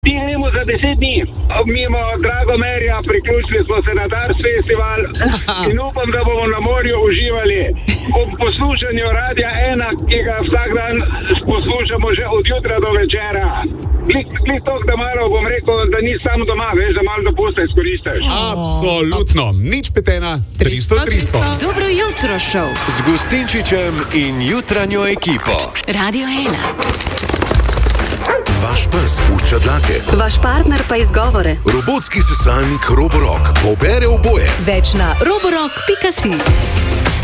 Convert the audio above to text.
Ti gremo za 10 dni. Mimo Dragomerja priključili smo se na Dars Festival in upam, da bomo na morju uživali ob poslušanju Radia 1, ki ga vsak dan poslušamo že od jutra do večera. Klik tok, da malo bom rekel, da ni sam doma, veš, da malo dopusta izkoristiš. Absolutno. Nič petena, 300. Dobro jutro šov. Z Gustinčičem in jutranjo ekipo. Radio 1. Vaš pes pušča dlake. Vaš partner pa izgovore. Robotski sesalnik Roborock pobere oboje. Več na roborock.si.